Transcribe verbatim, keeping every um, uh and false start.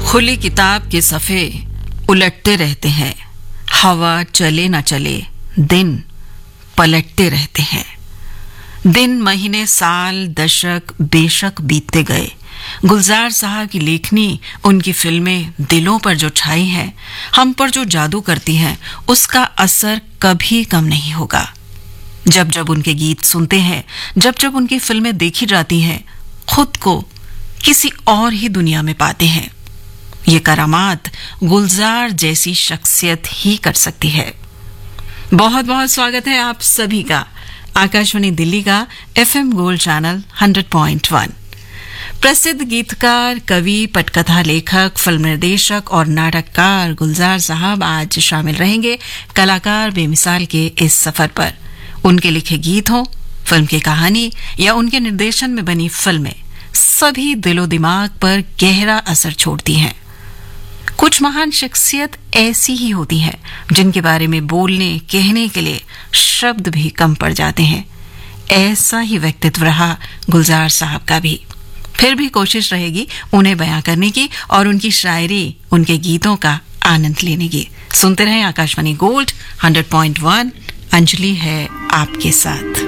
खुली किताब के सफ़े उलटते रहते हैं, हवा चले न चले दिन पलटते रहते हैं। दिन महीने साल दशक बेशक बीतते गए, गुलजार साहब की लेखनी, उनकी फिल्में दिलों पर जो छाई हैं, हम पर जो जादू करती हैं, उसका असर कभी कम नहीं होगा। जब जब उनके गीत सुनते हैं, जब जब उनकी फिल्में देखी जाती हैं, खुद को किसी और ही दुनिया में पाते हैं। ये करामात गुलजार जैसी शख्सियत ही कर सकती है। बहुत बहुत स्वागत है आप सभी का आकाशवाणी दिल्ली का FM gold channel hundred point वन। प्रसिद्ध गीतकार, कवि, पटकथा लेखक, फिल्म निर्देशक और नाटककार गुलजार साहब आज शामिल रहेंगे कलाकार बेमिसाल के इस सफर पर। उनके लिखे गीत हों, फिल्म की कहानी या उनके निर्देशन में बनी फिल्में, सभी दिलो दिमाग पर गहरा असर छोड़ती हैं। कुछ महान शख्सियत ऐसी ही होती हैं जिनके बारे में बोलने कहने के लिए शब्द भी कम पड़ जाते हैं। ऐसा ही व्यक्तित्व रहा गुलजार साहब का भी। फिर भी कोशिश रहेगी उन्हें बयां करने की और उनकी शायरी, उनके गीतों का आनंद लेने की। सुनते रहें आकाशवाणी गोल्ड हंड्रेड पॉइंट वन। अंजलि है आपके साथ।